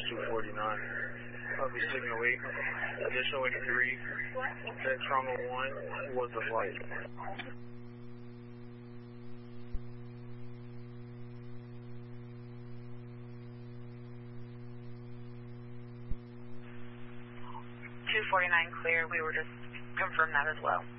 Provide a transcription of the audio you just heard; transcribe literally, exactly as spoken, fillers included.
two forty-nine. Copy signal eight. Additional eighty-three. That trauma one was the flight. two forty-nine clear. We were just confirmed that as well.